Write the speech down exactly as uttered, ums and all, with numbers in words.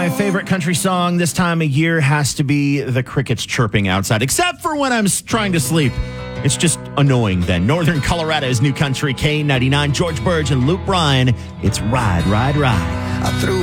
My favorite country song this time of year has to be the crickets chirping outside, except for when I'm trying to sleep. It's just annoying then. Northern Colorado's New Country, K ninety-nine, George Burge and Luke Bryan. It's Ride, Ride, Ride. I threw